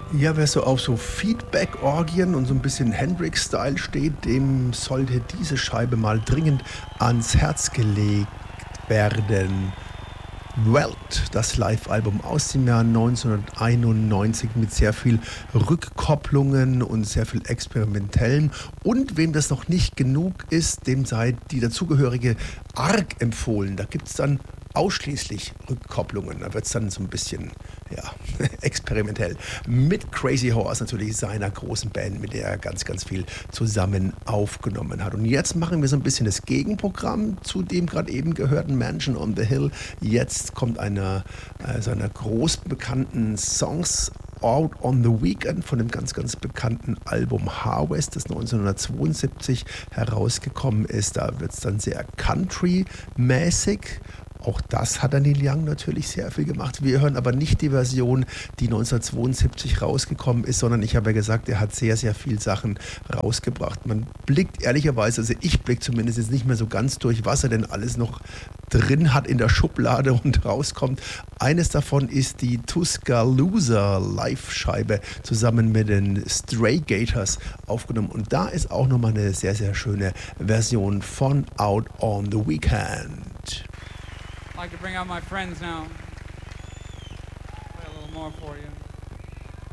Ja, wer so auf so Feedback-Orgien und so ein bisschen Hendrix-Style steht, dem sollte diese Scheibe mal dringend ans Herz gelegt werden. Welt, das Live-Album aus dem Jahr 1991 mit sehr viel Rückkopplungen und sehr viel Experimentellen. Und wem das noch nicht genug ist, dem sei die dazugehörige ARG empfohlen. Da gibt es dann ausschließlich Rückkopplungen. Da wird es dann so ein bisschen, ja, experimentell. Mit Crazy Horse natürlich, seiner großen Band, mit der er ganz, ganz viel zusammen aufgenommen hat. Und jetzt machen wir so ein bisschen das Gegenprogramm zu dem gerade eben gehörten Mansion on the Hill. Jetzt kommt einer seiner groß bekannten Songs, Out on the Weekend, von dem ganz, ganz bekannten Album Harvest, das 1972 herausgekommen ist. Da wird es dann sehr country-mäßig. Auch das hat Neil Young natürlich sehr viel gemacht. Wir hören aber nicht die Version, die 1972 rausgekommen ist, sondern ich habe ja gesagt, er hat sehr, sehr viel Sachen rausgebracht. Man blickt ehrlicherweise, also ich blicke zumindest jetzt nicht mehr so ganz durch, was er denn alles noch drin hat in der Schublade und rauskommt. Eines davon ist die Tuscaloosa Live-Scheibe zusammen mit den Stray Gators aufgenommen. Und da ist auch nochmal eine sehr, sehr schöne Version von Out on the Weekend. I'd like to bring out my friends now. Play a little more for you.